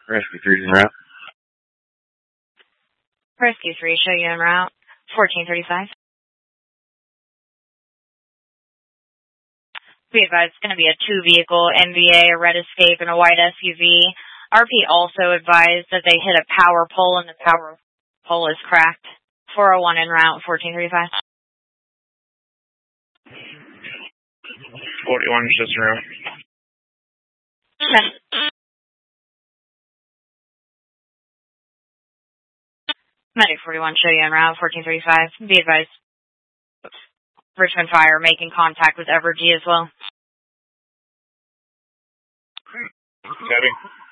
Rescue 3's en route. Rescue 3, show you en route. 1435. Be advised, it's going to be a 2-vehicle MVA, a red Escape, and a white SUV. RP also advised that they hit a power pole and the power pole is cracked. 401 en route, 1435. 41 is just en route. Medic 41, show you en route, 1435. Be advised, Richmond Fire making contact with Evergy as well. Copy.